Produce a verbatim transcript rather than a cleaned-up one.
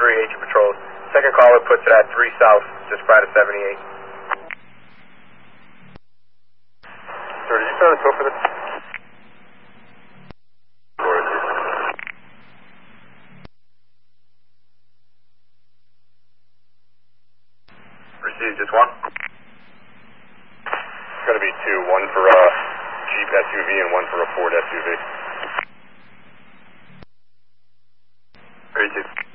three, H patrols. Second caller puts it at three south, just prior to seventy-eight. Sir, did you try to go for this? Received, just one. It's going to be two, one for a Jeep S U V and one for a Ford S U V. thirty-two.